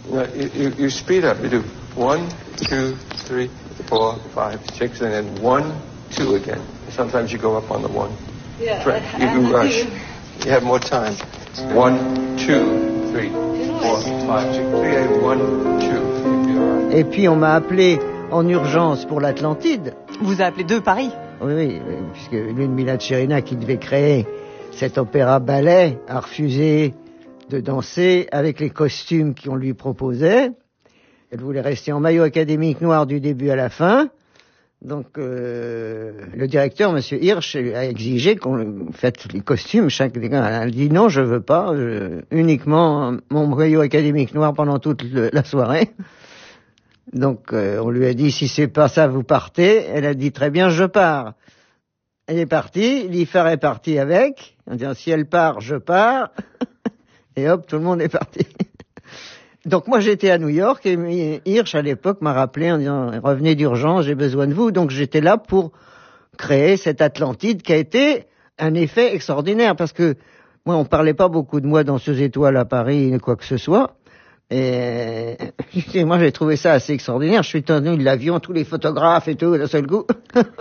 No, you speed up. You do 1, 2, 3, 4, 5, 6, and then 1, 2 again. Sometimes you go up on the 1. Yeah. Right. You rush. You have more time. 1, 2, 3, 4, 5, 6. 1, 2. Et puis on m'a appelé en urgence pour l'Atlantide. Vous a appelé de Paris? Oui, puisque Ludmilla Tcherina, qui devait créer cet opéra-ballet, a refusé de danser avec les costumes qu'on lui proposait. Elle voulait rester en maillot académique noir du début à la fin. Donc le directeur, M. Hirsch, a exigé qu'on fasse les costumes. Elle a dit non, je veux pas, uniquement mon maillot académique noir pendant toute la soirée. Donc on lui a dit si c'est pas ça, vous partez. Elle a dit très bien, je pars. Elle est partie, l'IFAR est parti avec, en disant si elle part, je pars. Et hop, tout le monde est parti. Donc moi j'étais à New York et Hirsch à l'époque m'a rappelé en disant revenez d'urgence, j'ai besoin de vous. Donc j'étais là pour créer cette Atlantide qui a été un effet extraordinaire parce que moi on parlait pas beaucoup de moi dans Danseuse étoile à Paris quoi que ce soit. Et moi j'ai trouvé ça assez extraordinaire. Je suis tenu de l'avion, tous les photographes et tout d'un seul coup.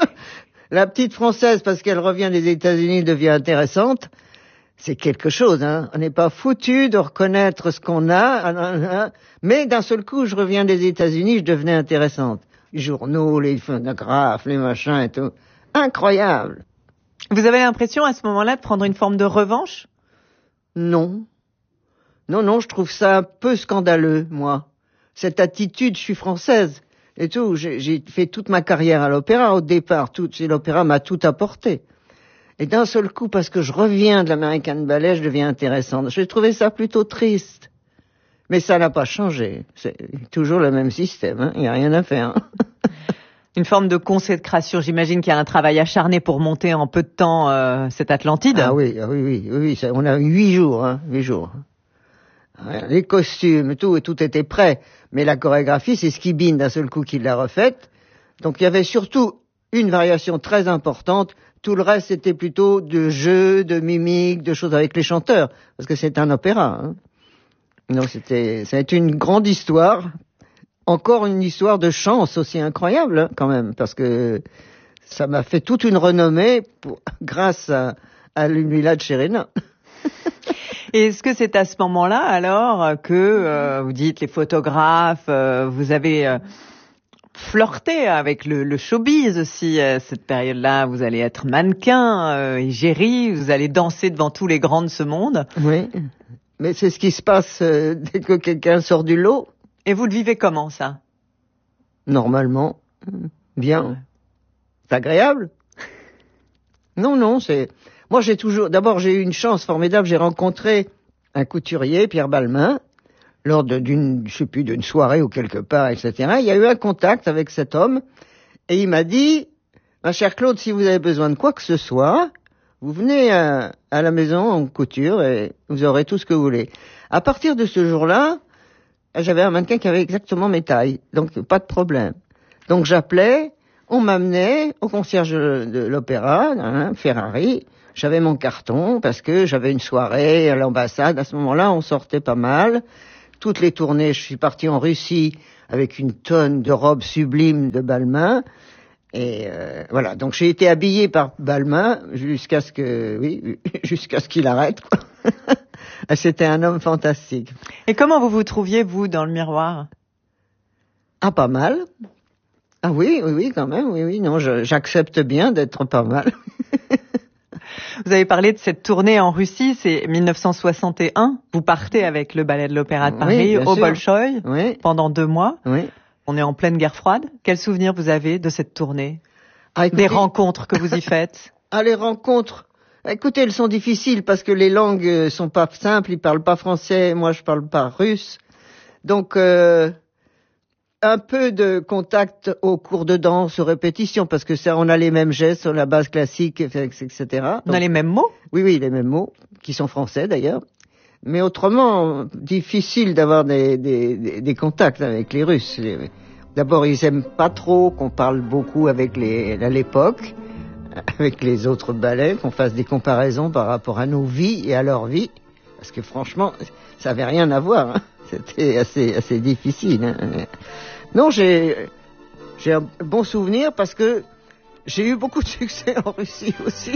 La petite française parce qu'elle revient des États-Unis devient intéressante. C'est quelque chose, hein. On n'est pas foutu de reconnaître ce qu'on a, mais d'un seul coup, je reviens des États-Unis, je devenais intéressante. Les journaux, les photographes, les machins et tout. Incroyable. Vous avez l'impression à ce moment-là de prendre une forme de revanche? Non. Non, je trouve ça un peu scandaleux, moi. Cette attitude, je suis française et tout. J'ai fait toute ma carrière à l'opéra au départ. L'opéra m'a tout apporté. Et d'un seul coup, parce que je reviens de l'American Ballet, je deviens intéressante. J'ai trouvé ça plutôt triste. Mais ça n'a pas changé. C'est toujours le même système, hein. Il n'y a rien à faire. Une forme de consécration. J'imagine qu'il y a un travail acharné pour monter en peu de temps cette Atlantide. Ah oui. On a eu 8 jours, hein, 8 jours. Les costumes, tout était prêt. Mais la chorégraphie, c'est Skibine d'un seul coup qui l'a refaite. Donc il y avait surtout une variation très importante. Tout le reste, c'était plutôt de jeux, de mimiques, de choses avec les chanteurs. Parce que c'est un opéra, hein. Donc ça a été une grande histoire. Encore une histoire de chance aussi incroyable, hein, quand même. Parce que ça m'a fait toute une renommée grâce à Ludmilla Tcherina. Et est-ce que c'est à ce moment-là, alors, que vous dites les photographes, vous avez flirté avec le showbiz aussi, cette période-là, vous allez être mannequin, égérie, vous allez danser devant tous les grands de ce monde. Oui, mais c'est ce qui se passe dès que quelqu'un sort du lot. Et vous le vivez comment, ça? Normalement, bien. C'est agréable. Non, c'est... Moi, D'abord, j'ai eu une chance formidable, j'ai rencontré un couturier, Pierre Balmain, lors d'une soirée ou quelque part, etc. Il y a eu un contact avec cet homme, et il m'a dit, ma chère Claude, si vous avez besoin de quoi que ce soit, vous venez à la maison en couture et vous aurez tout ce que vous voulez. À partir de ce jour-là, j'avais un mannequin qui avait exactement mes tailles, donc pas de problème. Donc j'appelais, on m'amenait au concierge de l'opéra, Ferrari. J'avais mon carton parce que j'avais une soirée à l'ambassade. À ce moment-là, on sortait pas mal. Toutes les tournées, je suis parti en Russie avec une tonne de robes sublimes de Balmain. Et voilà, donc j'ai été habillé par Balmain jusqu'à ce qu'il arrête, quoi. C'était un homme fantastique. Et comment vous vous trouviez, vous, dans le miroir? Ah, pas mal. Ah oui, quand même, oui, non, j'accepte bien d'être pas mal. Vous avez parlé de cette tournée en Russie, c'est 1961. Vous partez avec le Ballet de l'Opéra de Paris au Bolchoï pendant 2 mois. Oui. On est en pleine guerre froide. Quel souvenir vous avez de cette tournée? Des rencontres que vous y faites? Les rencontres. Écoutez, elles sont difficiles parce que les langues sont pas simples. Ils parlent pas français, moi je parle pas russe. Donc un peu de contact au cours de danse, aux répétitions, parce que ça, on a les mêmes gestes sur la base classique, etc. Donc, on a les mêmes mots? Oui, les mêmes mots, qui sont français d'ailleurs. Mais autrement, difficile d'avoir des contacts avec les Russes. D'abord, ils aiment pas trop qu'on parle beaucoup à l'époque, avec les autres ballets, qu'on fasse des comparaisons par rapport à nos vies et à leur vie. Parce que franchement, ça avait rien à voir, hein. C'était assez difficile. Hein. Non, j'ai un bon souvenir parce que j'ai eu beaucoup de succès en Russie aussi.